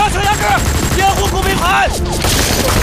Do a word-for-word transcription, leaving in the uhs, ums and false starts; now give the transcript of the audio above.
压制压制，掩护工兵团！